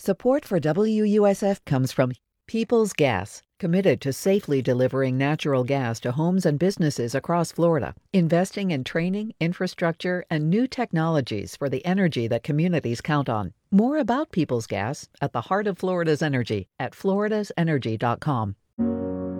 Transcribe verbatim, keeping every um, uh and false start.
Support for W U S F comes from Peoples Gas, committed to safely delivering natural gas to homes and businesses across Florida, investing in training, infrastructure, and new technologies for the energy that communities count on. More about Peoples Gas at the heart of Florida's energy at floridas energy dot com.